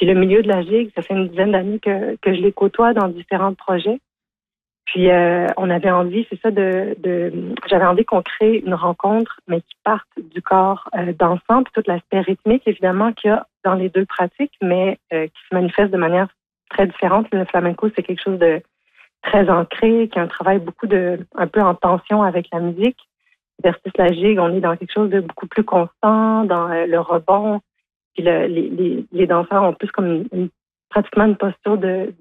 Puis le milieu de la gigue, ça fait une dizaine d'années que je les côtoie dans différents projets. Puis on avait envie, c'est ça, j'avais envie qu'on crée une rencontre, mais qui parte du corps dansant, puis tout l'aspect rythmique, évidemment, qu'il y a dans les deux pratiques, mais qui se manifeste de manière très différente. Le flamenco, c'est quelque chose de très ancré, qui a un travail un peu en tension avec la musique. Versus la gigue, on est dans quelque chose de beaucoup plus constant, dans le rebond. Puis les danseurs ont plus comme pratiquement une posture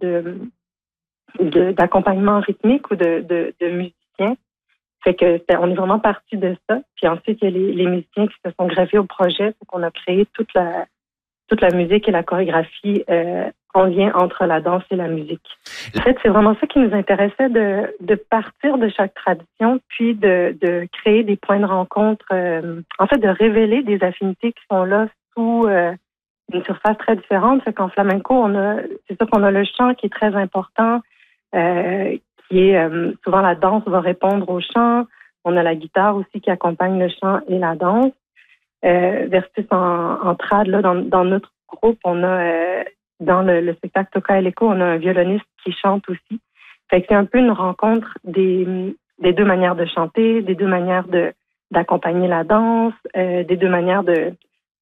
d'accompagnement rythmique ou de musicien. Fait que on est vraiment parti de ça. Puis ensuite, il y a les musiciens qui se sont greffés au projet. Fait qu'on a créé toute la musique et la chorégraphie en lien entre la danse et la musique. En fait, c'est vraiment ça qui nous intéressait, de partir de chaque tradition, puis de créer des points de rencontre, en fait, de révéler des affinités qui sont là sous une surface très différente. Fait qu'en flamenco, c'est sûr qu'on a le chant qui est très important, qui est souvent la danse va répondre au chant. On a la guitare aussi qui accompagne le chant et la danse. Versus en trad, là, dans notre groupe, on a dans le spectacle Toca Eleco, on a un violoniste qui chante aussi. Fait que c'est un peu une rencontre des deux manières de chanter, des deux manières d'accompagner la danse, des deux manières de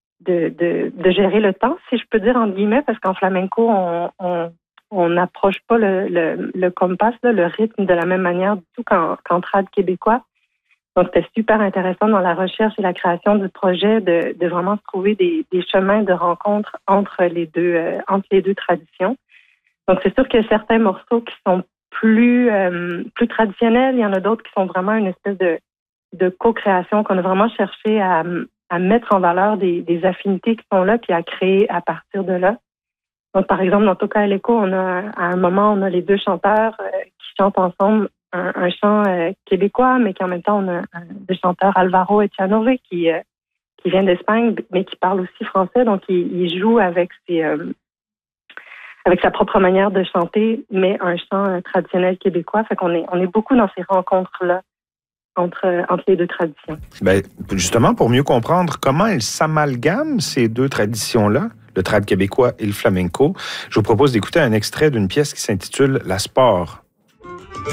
gérer le temps, si je peux dire entre guillemets, parce qu'en flamenco, on n'approche pas le compas, là, le rythme de la même manière du tout qu'en trad québécois. Donc, c'était super intéressant dans la recherche et la création du projet de vraiment trouver des chemins de rencontre entre les deux traditions. Donc, c'est sûr qu'il y a certains morceaux qui sont plus traditionnels. Il y en a d'autres qui sont vraiment une espèce de co-création qu'on a vraiment cherché à mettre en valeur des affinités qui sont là puis à créer à partir de là. Donc, par exemple, dans Toca Eleco, à un moment, on a les deux chanteurs qui chantent ensemble un chant québécois, mais qu'en même temps, on a le chanteur Alvaro Echanove qui vient d'Espagne, mais qui parle aussi français. Donc, il joue avec sa propre manière de chanter, mais un chant traditionnel québécois. Fait qu'on est beaucoup dans ces rencontres-là entre les deux traditions. Bien, justement, pour mieux comprendre comment elles s'amalgament, ces deux traditions-là, le trad québécois et le flamenco, je vous propose d'écouter un extrait d'une pièce qui s'intitule « La Sport ».